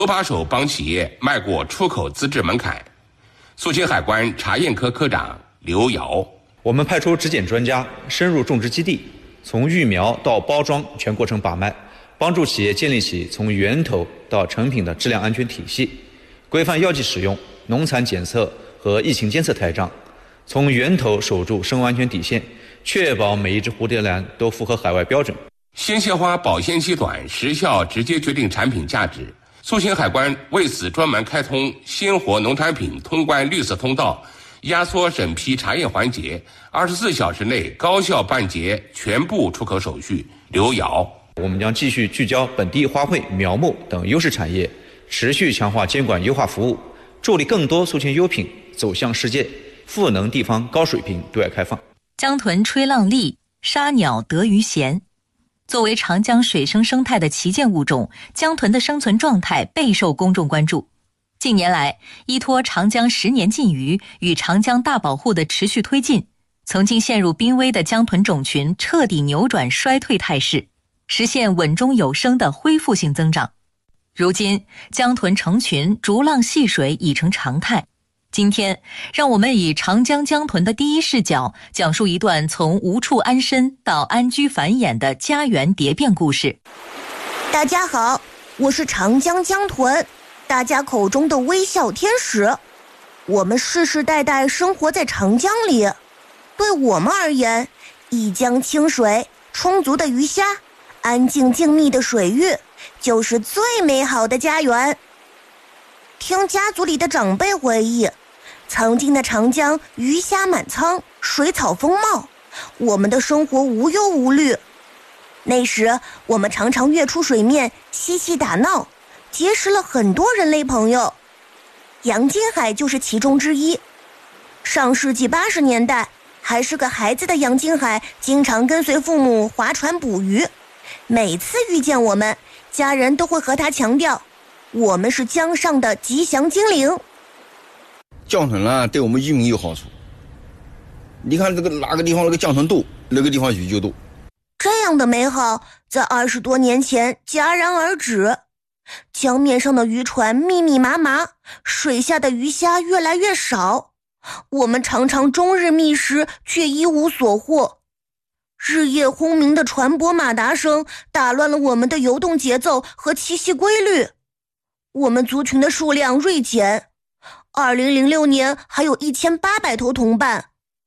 手把手帮企业迈过出口资质门槛。苏秦海关查验科科长刘瑶： 我们派出质检专家深入种植基地，从育苗到包装全过程把脉，帮助企业建立起从源头到成品的质量安全体系，规范药剂使用、农残检测和疫情监测台账，从源头守住生物安全底线，确保每一只蝴蝶兰都符合海外标准。 鲜蟹花保鲜期短，时效直接决定产品价值。苏秦海关为此专门开通鲜活农产品通关绿色通道，压缩审批查验环节，24小时内高效办结全部出口手续。刘瑶： 我们将继续聚焦本地花卉、苗木等优势产业，持续强化监管优化服务，助力更多苏秦优品走向世界，赋能地方高水平对外开放。 江豚吹浪利，杀鸟得鱼闲。作为长江水生生态的旗舰物种，江豚的生存状态备受公众关注。近年来，依托长江10年禁渔与长江大保护的持续推进，曾经陷入濒危的江豚种群彻底扭转衰退态势，实现稳中有升的恢复性增长。如今，江豚成群逐浪戏水已成常态。今天，让我们以长江江豚的第一视角，讲述一段从无处安身到安居繁衍的家园蝶变故事。 大家好，我是长江江豚，大家口中的微笑天使。我们世世代代生活在长江里，对我们而言，一江清水、充足的鱼虾、安静静谧的水域，就是最美好的家园。听家族里的长辈回忆，曾经的长江鱼虾满仓，水草丰茂，我们的生活无忧无虑。那时我们常常跃出水面嬉戏打闹，结识了很多人类朋友，杨金海就是其中之一。上世纪80年代，还是个孩子的杨金海经常跟随父母划船捕鱼，每次遇见我们，家人都会和他强调，我们是江上的吉祥精灵。 江豚呢，对我们渔民有好处。你看这个哪个地方那个江豚多，那个地方鱼就多。 这样的美好在20多年前戛然而止，江面上的渔船密密麻麻，水下的鱼虾越来越少，我们常常终日觅食，却一无所获。日夜轰鸣的船舶马达声打乱了我们的游动节奏和栖息规律，我们族群的数量锐减。2006年还有1800头同伴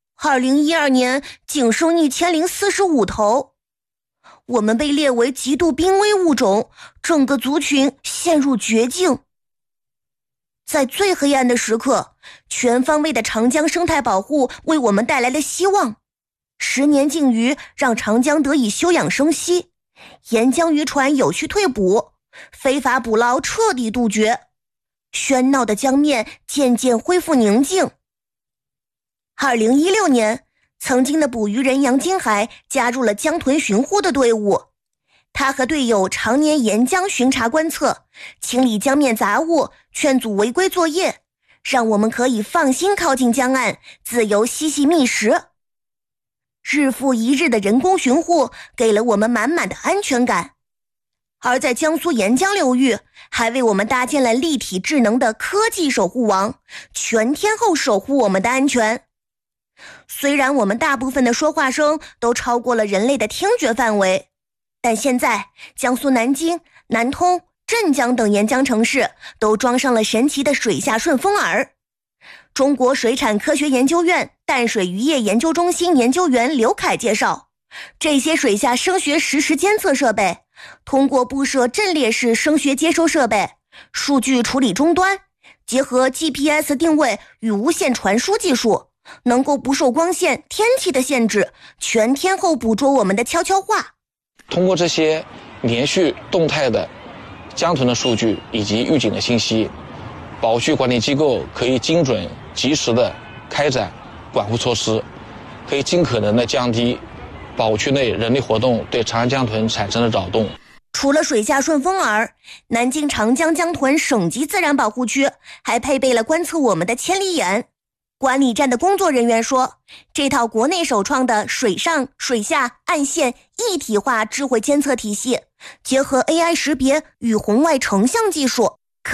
，2012年仅剩1045头。我们被列为极度濒危物种，整个族群陷入绝境。在最黑暗的时刻，全方位的长江生态保护为我们带来了希望。10年禁渔让长江得以休养生息，沿江渔船有序退捕，非法捕捞彻底杜绝，喧闹的江面渐渐恢复宁静。2016年，曾经的捕鱼人杨金海加入了江豚巡护的队伍，他和队友常年沿江巡查观测，清理江面杂物，劝阻违规作业，让我们可以放心靠近江岸，自由嬉戏觅食。日复一日的人工巡护给了我们满满的安全感。而在江苏沿江流域，还为我们搭建了立体智能的科技守护网，全天候守护我们的安全。虽然我们大部分的说话声都超过了人类的听觉范围，但现在江苏南京、南通、镇江等沿江城市都装上了神奇的水下顺风耳。中国水产科学研究院淡水渔业研究中心研究员刘凯介绍，这些水下声学实时监测设备通过布设阵列式声学接收设备、数据处理终端，结合 GPS 定位与无线传输技术，能够不受光线、天气的限制，全天候捕捉我们的悄悄话。 通过这些连续动态的江豚的数据以及预警的信息，保区管理机构可以精准及时的开展管护措施，可以尽可能的降低保区内人类活动对长江江豚产生的扰动。 除了水下顺风耳，南京长江江豚省级自然保护区还配备了观测我们的千里眼。管理站的工作人员说，这套国内首创的水上、水下、岸线一体化智慧监测体系，结合 AI 识别与红外成像技术，